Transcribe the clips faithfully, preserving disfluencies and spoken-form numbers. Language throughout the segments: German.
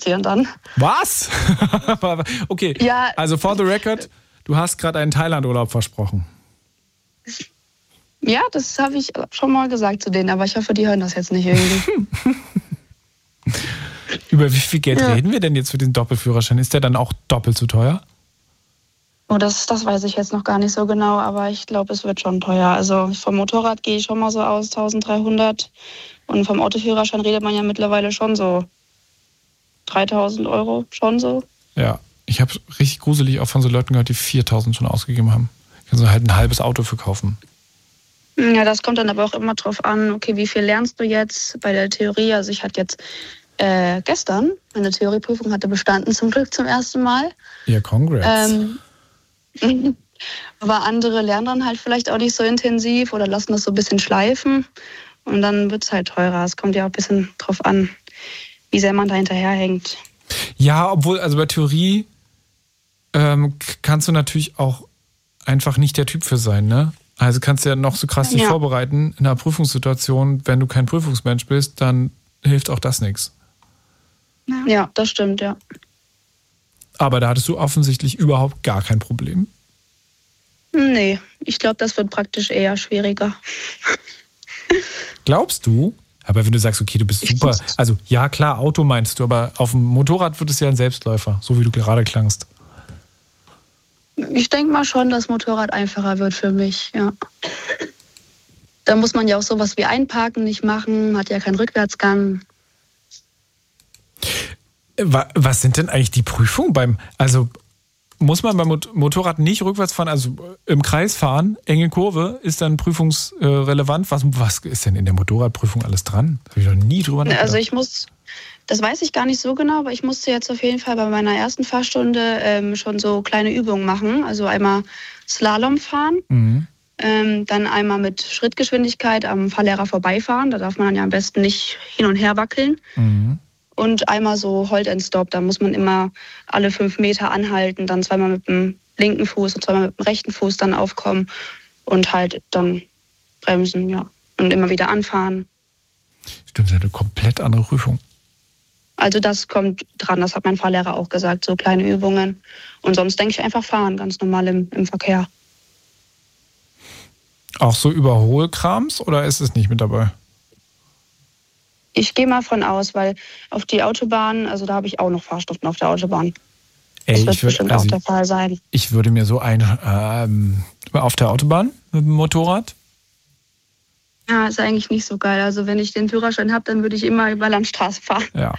produzieren dann. Was? Okay, ja, also for the record, du hast gerade einen Thailand-Urlaub versprochen. Ja, das habe ich schon mal gesagt zu denen, aber ich hoffe, die hören das jetzt nicht irgendwie. Über wie viel Geld ja. reden wir denn jetzt für den Doppelführerschein? Ist der dann auch doppelt so teuer? Oh, das, das weiß ich jetzt noch gar nicht so genau, aber ich glaube, es wird schon teuer. Also vom Motorrad gehe ich schon mal so aus eintausenddreihundert und vom Autoführerschein redet man ja mittlerweile schon so dreitausend Euro, schon so. Ja, ich habe richtig gruselig auch von so Leuten gehört, die viertausend schon ausgegeben haben. Können sie halt ein halbes Auto für kaufen. Ja, das kommt dann aber auch immer drauf an, okay, wie viel lernst du jetzt bei der Theorie? Also ich hatte jetzt äh, gestern meine Theorieprüfung, hatte bestanden zum Glück zum ersten Mal. Ja, congrats. Ähm, aber andere lernen dann halt vielleicht auch nicht so intensiv oder lassen das so ein bisschen schleifen und dann wird es halt teurer. Es kommt ja auch ein bisschen drauf an, wie sehr man da hinterherhängt. Ja, obwohl, also bei Theorie ähm, kannst du natürlich auch einfach nicht der Typ für sein, ne? Also kannst du ja noch so krass dich ja. vorbereiten in einer Prüfungssituation. Wenn du kein Prüfungsmensch bist, dann hilft auch das nichts. Ja, das stimmt, ja. Aber da hattest du offensichtlich überhaupt gar kein Problem. Nee, ich glaube, das wird praktisch eher schwieriger. Glaubst du? Aber wenn du sagst, okay, du bist super, also ja klar, Auto meinst du, aber auf dem Motorrad wird es ja ein Selbstläufer, so wie du gerade klangst. Ich denke mal schon, dass Motorrad einfacher wird für mich, ja. Da muss man ja auch sowas wie Einparken nicht machen, hat ja keinen Rückwärtsgang. Was sind denn eigentlich die Prüfungen beim, also muss man beim Motorrad nicht rückwärts fahren, also im Kreis fahren, enge Kurve, ist dann prüfungsrelevant? Was, was ist denn in der Motorradprüfung alles dran? Da habe ich noch nie drüber nachgedacht. Also ich muss, das weiß ich gar nicht so genau, aber ich musste jetzt auf jeden Fall bei meiner ersten Fahrstunde ähm, schon so kleine Übungen machen. Also einmal Slalom fahren, mhm. ähm, dann einmal mit Schrittgeschwindigkeit am Fahrlehrer vorbeifahren. Da darf man dann ja am besten nicht hin und her wackeln. Mhm. Und einmal so Hold and Stop, da muss man immer alle fünf Meter anhalten, dann zweimal mit dem linken Fuß und zweimal mit dem rechten Fuß dann aufkommen und halt dann bremsen, ja. Und immer wieder anfahren. Stimmt, das ist eine komplett andere Prüfung. Also das kommt dran, das hat mein Fahrlehrer auch gesagt, so kleine Übungen. Und sonst denke ich einfach fahren, ganz normal im, im Verkehr. Auch so Überholkrams oder ist es nicht mit dabei? Ich gehe mal von aus, weil auf die Autobahn, also da habe ich auch noch Fahrstunden auf der Autobahn. Ey, das wird ich würd, bestimmt also auch der Fall sein. Ich würde mir so ein ähm, auf der Autobahn mit dem Motorrad. Ja, ist eigentlich nicht so geil. Also wenn ich den Führerschein habe, dann würde ich immer über Landstraße fahren. Ja.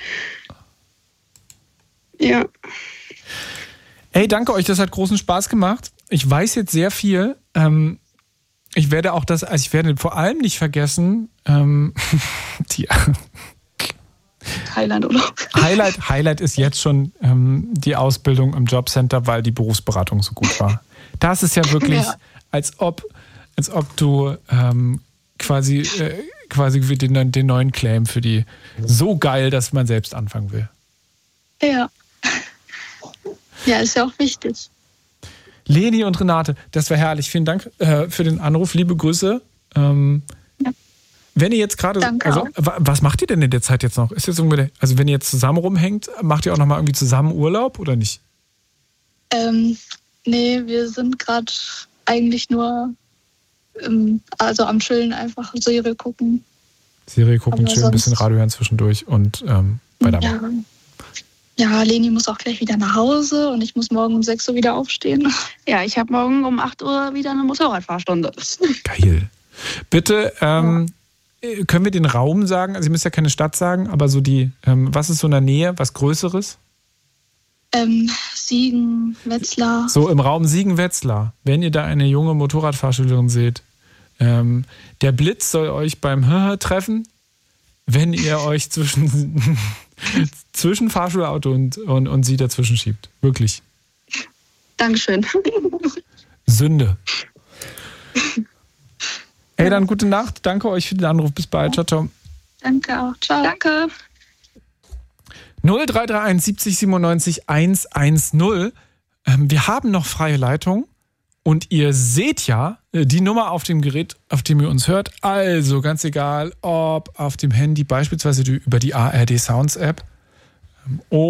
Ja. Ey, danke euch, das hat großen Spaß gemacht. Ich weiß jetzt sehr viel. Ähm, ich werde auch das, also ich werde vor allem nicht vergessen, ähm, die Highlight, oder? Highlight, Highlight ist jetzt schon ähm, die Ausbildung im Jobcenter, weil die Berufsberatung so gut war. Das ist ja wirklich, ja. als ob, als ob du ähm, quasi, äh, quasi den, den neuen Claim für die so geil, dass man selbst anfangen will. Ja. Ja, ist ja auch wichtig. Leni und Renate, das war herrlich. Vielen Dank äh, für den Anruf. Liebe Grüße. Ähm, ja. Wenn ihr jetzt gerade, also was macht ihr denn in der Zeit jetzt noch? Ist jetzt irgendwie, also wenn ihr jetzt zusammen rumhängt, macht ihr auch noch mal irgendwie zusammen Urlaub oder nicht? Ähm, nee, wir sind gerade eigentlich nur ähm, also am Chillen, einfach Serie gucken. Serie gucken, chillen, ein bisschen Radio hören zwischendurch und ähm, weitermachen. Ja. ja, Leni muss auch gleich wieder nach Hause und ich muss morgen um sechs Uhr wieder aufstehen. Ja, ich habe morgen um acht Uhr wieder eine Motorradfahrstunde. Geil. Bitte, ähm, ja. können wir den Raum sagen? Also ihr müsst ja keine Stadt sagen, aber so die, ähm, was ist so in der Nähe, was Größeres? Ähm, Siegen, Wetzlar. So im Raum Siegen-Wetzlar, wenn ihr da eine junge Motorradfahrschülerin seht, ähm, der Blitz soll euch beim H treffen, wenn ihr euch zwischen, zwischen Fahrschulauto und, und, und sie dazwischen schiebt. Wirklich. Dankeschön. Sünde. Ey, dann gute Nacht. Danke euch für den Anruf. Bis bald. Ciao, ciao. Danke auch. Ciao. Danke. null drei drei eins siebzig siebenundneunzig hundertzehn. Ähm, wir haben noch freie Leitung und ihr seht ja die Nummer auf dem Gerät, auf dem ihr uns hört. Also ganz egal, ob auf dem Handy beispielsweise über die A R D Sounds App